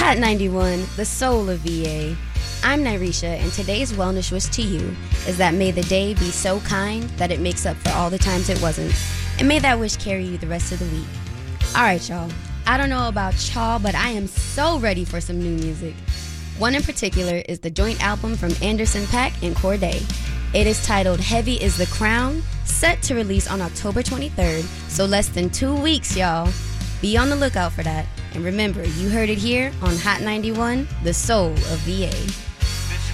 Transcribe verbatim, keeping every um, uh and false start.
Hot ninety-one, the soul of V A. I'm Nyrisha, and today's wellness wish to you is that may the day be so kind that it makes up for all the times it wasn't, and may that wish carry you the rest of the week. Alright, y'all. I don't know about y'all, but I am so ready for some new music. One in particular is the joint album from Anderson .Paak and Cordae. It is titled Heavy is the Crown, set to release on October twenty-third, so less than two weeks, y'all. Be on the lookout for that. And remember, you heard it here on Hot ninety-one, the soul of V A.